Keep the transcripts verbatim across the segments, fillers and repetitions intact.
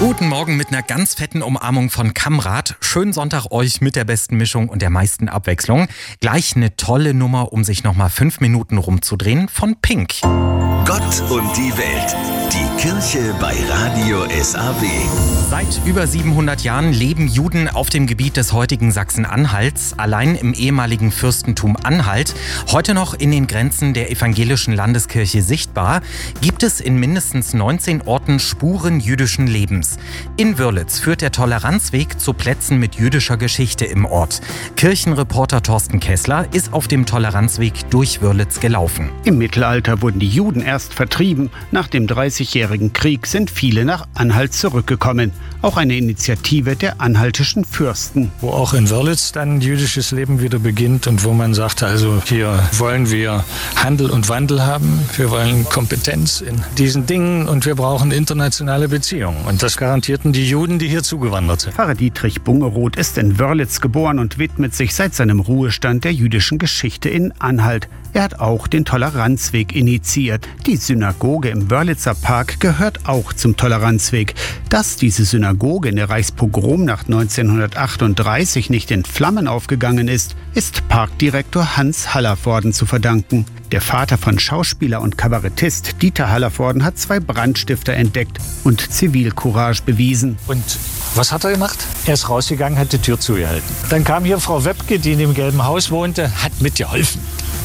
Guten Morgen mit einer ganz fetten Umarmung von Kamrat. Schönen Sonntag euch mit der besten Mischung und der meisten Abwechslung. Gleich eine tolle Nummer, um sich nochmal fünf Minuten rumzudrehen, von Pink. Gott und die Welt. Die Kirche bei Radio S A W. Seit über siebenhundert Jahren leben Juden auf dem Gebiet des heutigen Sachsen-Anhalts, allein im ehemaligen Fürstentum Anhalt. Heute noch in den Grenzen der evangelischen Landeskirche sichtbar, gibt es in mindestens neunzehn Orten Spuren jüdischen Lebens. In Wörlitz führt der Toleranzweg zu Plätzen mit jüdischer Geschichte im Ort. Kirchenreporter Thorsten Kessler ist auf dem Toleranzweg durch Wörlitz gelaufen. Im Mittelalter wurden die Juden erst vertrieben. Nach dem Dreißigjährigen Krieg sind viele nach Anhalt zurückgekommen. Auch eine Initiative der anhaltischen Fürsten. Wo auch in Wörlitz dann jüdisches Leben wieder beginnt und wo man sagt, also hier wollen wir Handel und Wandel haben, wir wollen Kompetenz in diesen Dingen und wir brauchen internationale Beziehungen. Und das garantierten die Juden, die hier zugewandert sind. Pfarrer Dietrich Bungeroth ist in Wörlitz geboren und widmet sich seit seinem Ruhestand der jüdischen Geschichte in Anhalt. Er hat auch den Toleranzweg initiiert. Die Synagoge im Wörlitzer Park gehört auch zum Toleranzweg. Dass diese Synagoge in der Reichspogromnacht neunzehnhundertachtunddreißig nicht in Flammen aufgegangen ist, ist Parkdirektor Hans Hallervorden zu verdanken. Der Vater von Schauspieler und Kabarettist Dieter Hallervorden hat zwei Brandstifter entdeckt und Zivilcourage bewiesen. Und was hat er gemacht? Er ist rausgegangen, hat die Tür zugehalten. Dann kam hier Frau Webke, die in dem gelben Haus wohnte, hat mitgeholfen.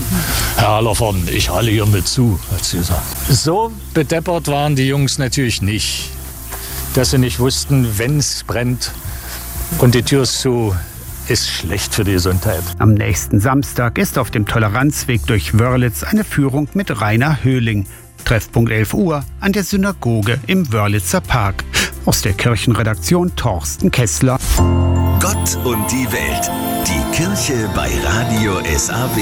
Herr Hallervorden, ich halte hier mit zu, hat sie gesagt. So bedeppert waren die Jungs natürlich nicht, dass sie nicht wussten, wenn es brennt und die Tür ist zu, ist schlecht für die Gesundheit. Am nächsten Samstag ist auf dem Toleranzweg durch Wörlitz eine Führung mit Rainer Höhling. Treffpunkt elf Uhr an der Synagoge im Wörlitzer Park. Aus der Kirchenredaktion Thorsten Kessler. Gott und die Welt. Die Kirche bei Radio S A W.